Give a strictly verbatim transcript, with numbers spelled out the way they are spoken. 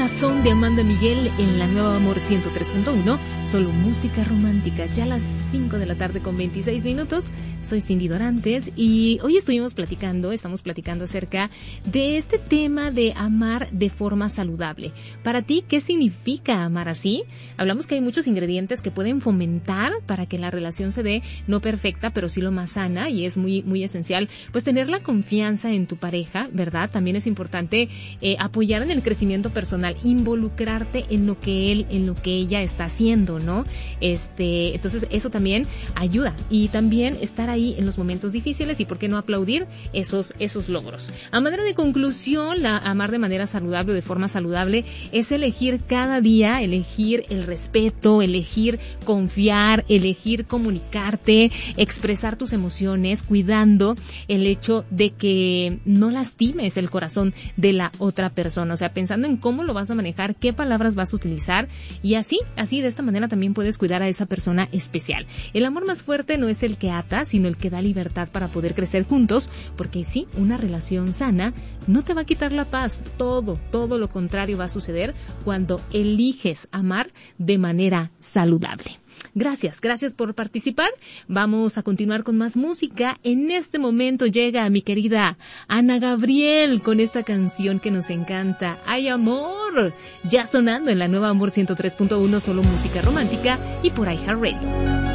Corazón de Amanda Miguel en la Nueva Amor ciento tres punto uno, solo música romántica, ya a las cinco de la tarde con veintiséis minutos. Soy Cindy Dorantes y hoy estuvimos platicando, estamos platicando acerca de este tema de amar de forma saludable. Para ti, ¿qué significa amar así? Hablamos que hay muchos ingredientes que pueden fomentar para que la relación se dé no perfecta, pero sí lo más sana, y es muy, muy esencial, pues tener la confianza en tu pareja, ¿verdad? También es importante eh, apoyar en el crecimiento personal, involucrarte en lo que él, en lo que ella está haciendo, ¿no? Este, entonces eso también ayuda, y también estar ahí en los momentos difíciles, y por qué no aplaudir esos, esos logros. A manera de conclusión, la, amar de manera saludable o de forma saludable es elegir cada día, elegir el respeto, elegir confiar, elegir comunicarte, expresar tus emociones, cuidando el hecho de que no lastimes el corazón de la otra persona, o sea, pensando en cómo lo vas a manejar, qué palabras vas a utilizar, y así, así de esta manera también puedes cuidar a esa persona especial. El amor más fuerte no es el que ata, sino el que da libertad para poder crecer juntos, porque sí, una relación sana no te va a quitar la paz, todo, todo lo contrario va a suceder cuando eliges amar de manera saludable. Gracias, gracias por participar. Vamos a continuar con más música. En este momento llega mi querida Ana Gabriel con esta canción que nos encanta, Ay Amor, ya sonando en la Nueva Amor ciento tres punto uno, solo música romántica y por iHeartRadio.